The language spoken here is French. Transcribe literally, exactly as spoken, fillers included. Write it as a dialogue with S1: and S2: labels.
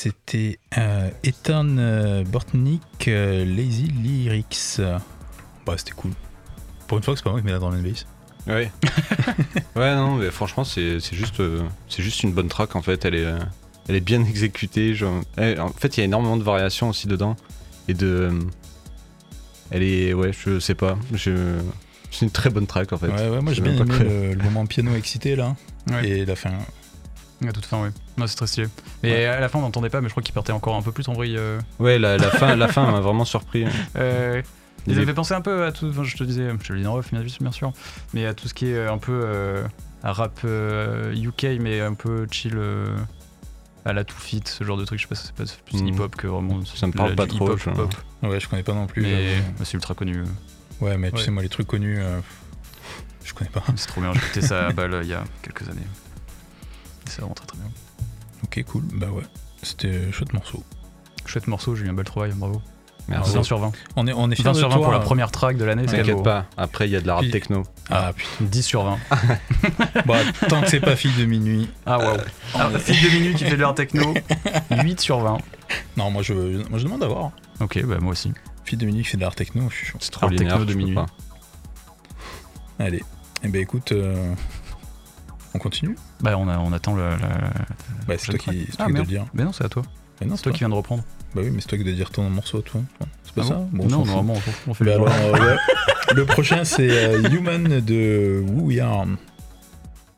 S1: c'était euh, Ethan euh, Bortnick, euh, Lazy Lyrics. Bah, c'était cool. Pour une fois que c'est pas moi qui mets la drum and bass.
S2: Ouais. Ouais, non, mais franchement, c'est, c'est, juste, euh, c'est juste une bonne track en fait. Elle est, euh, elle est bien exécutée. Genre... Elle, en fait, il y a énormément de variations aussi dedans. Et de. Euh, elle est. Ouais, je sais pas. Je... C'est une très bonne track en fait.
S1: Ouais, ouais, moi j'ai bien aimé le, le moment piano excité là. Ouais. Et la fin.
S3: À toute fin, ouais. Non, c'est très stylé. Et ouais. À la fin, on n'entendait pas, mais je crois qu'il partait encore un peu plus en vrille. Euh...
S2: Ouais, la, la fin, la fin m'a vraiment surpris.
S3: Euh. Ils avaient pensé un peu à tout, enfin, je te disais, je te le dis en off bien sûr, mais à tout ce qui est un peu euh, à rap euh, U K, mais un peu chill euh, à la Two Feet, ce genre de truc. Je sais pas, c'est, pas, c'est plus mmh. hip-hop que vraiment.
S2: Ça me parle la, pas trop.
S3: Hip-hop, hip-hop.
S1: Ouais, je connais pas non plus.
S3: Mais bah, c'est ultra connu.
S1: Ouais, mais tu
S3: ouais.
S1: sais, moi, les trucs connus, euh, je connais pas.
S3: C'est trop bien, j'ai écouté ça à balle il y a quelques années. C'est vraiment très très bien.
S1: Ok, cool, bah ouais, c'était chouette morceau.
S3: Chouette morceau, j'ai eu un bel travail, bravo.
S2: Merci.
S3: vingt sur vingt.
S1: On est, on est fiers
S3: vingt
S1: de
S3: sur vingt
S1: toi,
S3: pour la première track de l'année.
S2: T'inquiète pas, après il y a de la rap
S1: Puis...
S2: techno.
S1: Ah putain.
S3: dix sur vingt.
S1: Bah, tant que c'est pas Fille de Minuit.
S3: Ah waouh. Ah, Fille de Minuit qui fait de la techno, huit sur vingt.
S1: Non, moi je, moi, je demande à voir.
S3: Ok, bah moi aussi.
S1: Fille de Minuit qui fait de l'art techno, je suis chaud.
S2: C'est trop linéaire,
S3: techno de minuit.
S2: Pas.
S1: Allez, et eh ben écoute, euh, on continue.
S3: Bah on, a, on attend le. La, la...
S1: Bah c'est toi qui, c'est toi
S3: ah,
S1: qui dois le dire.
S3: Mais non, c'est à toi.
S1: Mais non,
S3: c'est, c'est toi, toi qui viens de reprendre.
S1: Bah oui, mais c'est toi qui dois dire ton morceau, toi. C'est pas
S3: ah
S1: ça
S3: bon, non, normalement, on, on fait
S1: bah
S3: le
S1: alors, euh, ouais. Le prochain, c'est euh, Human de Woo Yarn.